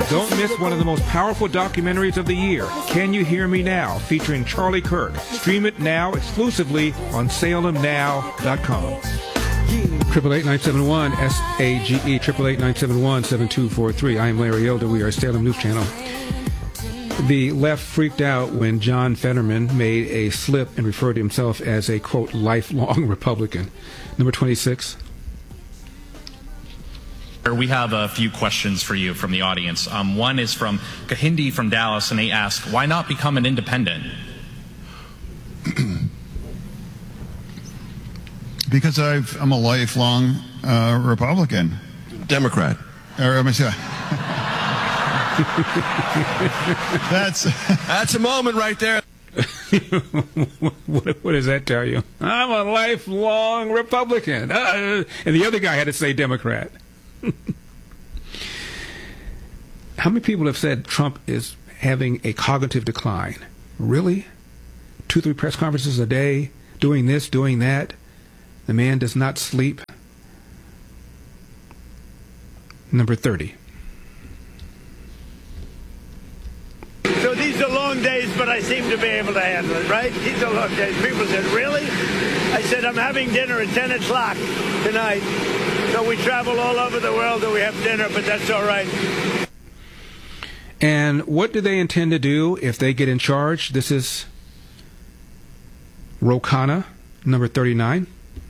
Don't miss one of the most powerful documentaries of the year, Can You Hear Me Now, featuring Charlie Kirk. Stream it now exclusively on SalemNow.com. 888-971-SAGE, 888-971-7243. I am Larry Elder. We are Salem News Channel. The left freaked out when John Fetterman made a slip and referred to himself as a, quote, lifelong Republican. Number 26. We have a few questions for you from the audience. One is from Kahindi from Dallas, and they ask, why not become an independent? Because I'm a lifelong Republican. Democrat. That's a moment right there. What does that tell you? I'm a lifelong Republican. And the other guy had to say Democrat. How many people have said Trump is having a cognitive decline? Really? 2-3 press conferences a day, doing this, doing that. The man does not sleep. Number 30. So these are long days, but I seem to be able to handle it, right? These are long days. People said, really? I said, I'm having dinner at 10 o'clock tonight. So we travel all over the world and we have dinner, but that's all right. And what do they intend to do if they get in charge? This is Ro Khanna, number 39.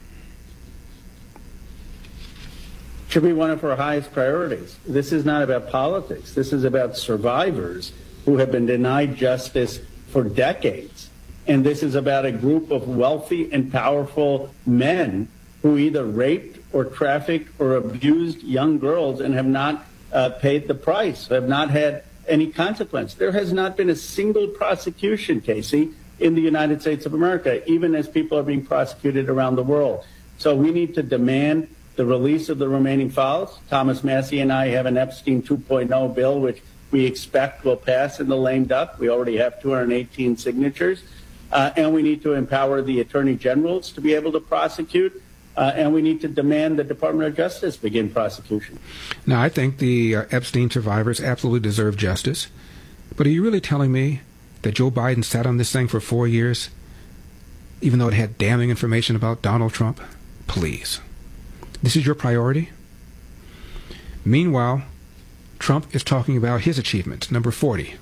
Should be one of our highest priorities. This is not about politics. This is about survivors who have been denied justice for decades. And this is about a group of wealthy and powerful men who either raped or trafficked or abused young girls and have not paid the price, have not had any consequence. There has not been a single prosecution, Casey, in the United States of America, even as people are being prosecuted around the world. So we need to demand the release of the remaining files. Thomas Massie and I have an Epstein 2.0 bill, which we expect will pass in the lame duck. We already have 218 signatures. And we need to empower the attorney generals to be able to prosecute. And we need to demand the Department of Justice begin prosecution. Now, I think the Epstein survivors absolutely deserve justice. But are you really telling me that Joe Biden sat on this thing for 4 years, even though it had damning information about Donald Trump? Please. This is your priority? Meanwhile, Trump is talking about his achievements. Number 40.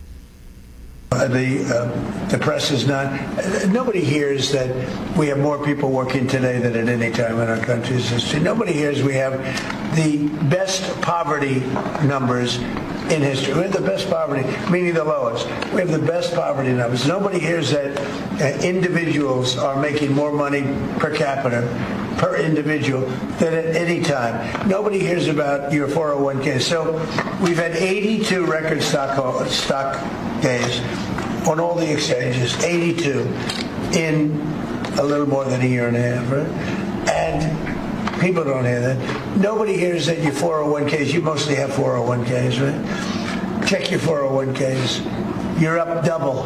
The press is not. Nobody hears that we have more people working today than at any time in our country's history. Nobody hears we have the best poverty numbers in history. We have the best poverty, meaning the lowest. We have the best poverty numbers. Nobody hears that individuals are making more money per capita, per individual, than at any time. Nobody hears about your 401k. So we've had 82 record stock days on all the exchanges, 82 in a little more than a year and a half, right? And people don't hear that. Nobody hears that your 401ks, you mostly have 401ks, right? Check your 401ks. You're up double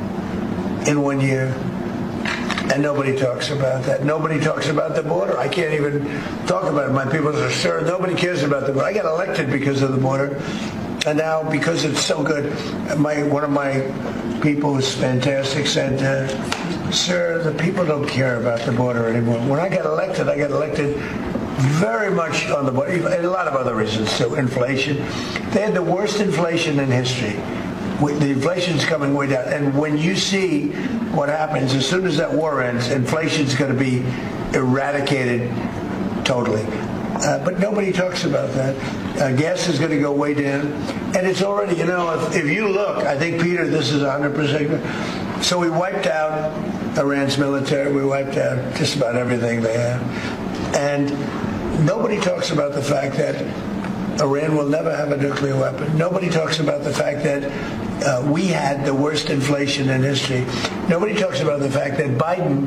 in 1 year. And nobody talks about that. Nobody talks about the border. I can't even talk about it. My people are sure nobody cares about the border. I got elected because of the border. And now, because it's so good, one of my people who's fantastic said, sir, the people don't care about the border anymore. When I got elected very much on the border, and a lot of other reasons too. Inflation. They had the worst inflation in history. The inflation's coming way down. And when you see what happens, as soon as that war ends, inflation's going to be eradicated totally. But nobody talks about that. Gas is going to go way down. And it's already, if you look, I think, Peter, this is 100%. So we wiped out Iran's military. We wiped out just about everything they have. And nobody talks about the fact that Iran will never have a nuclear weapon. Nobody talks about the fact that we had the worst inflation in history. Nobody talks about the fact that Biden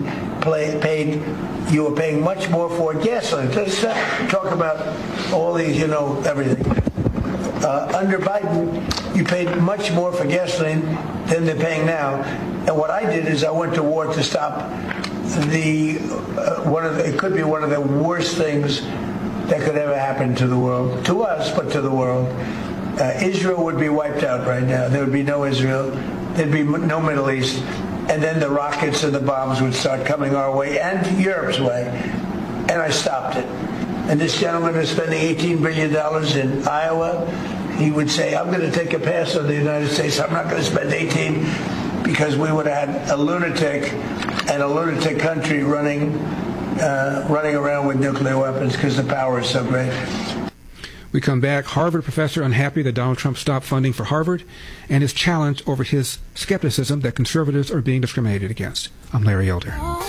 you were paying much more for gasoline. Let's talk about all these, everything. Under Biden, you paid much more for gasoline than they're paying now. And what I did is I went to war to stop it could be one of the worst things that could ever happen to the world, to us, but to the world. Israel would be wiped out right now. There would be no Israel. There'd be no Middle East. And then the rockets and the bombs would start coming our way and Europe's way. And I stopped it. And this gentleman is spending $18 billion in Iowa. He would say, I'm going to take a pass on the United States. I'm not going to spend 18 because we would have had a lunatic and a lunatic country running around with nuclear weapons because the power is so great. We come back. Harvard professor unhappy that Donald Trump stopped funding for Harvard and his challenge over his skepticism that conservatives are being discriminated against. I'm Larry Elder.